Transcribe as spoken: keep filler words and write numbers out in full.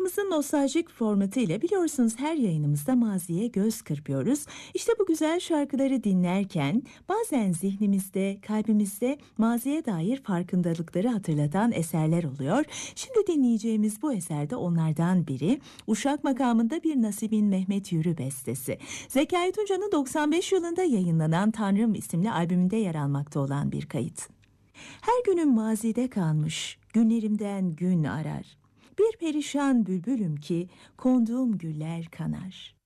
Programımızın nostaljik formatı ile biliyorsunuz her yayınımızda maziye göz kırpıyoruz. İşte bu güzel şarkıları dinlerken bazen zihnimizde, kalbimizde maziye dair farkındalıkları hatırlatan eserler oluyor. Şimdi dinleyeceğimiz bu eser de onlardan biri. Uşak makamında bir Nasibin Mehmet Yürü bestesi. Zekai Tunca'nın doksan beş yılında yayınlanan Tanrım isimli albümünde yer almakta olan bir kayıt. Her günüm mazide kalmış, günlerimden gün arar. Bir perişan bülbülüm ki konduğum güller kanar.